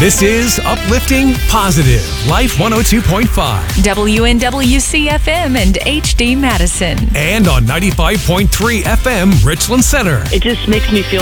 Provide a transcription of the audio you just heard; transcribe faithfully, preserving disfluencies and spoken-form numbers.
This is Uplifting Positive, Life one oh two point five. W N W C F M and H D Madison. And on ninety-five point three F M, Richland Center. It just makes me feel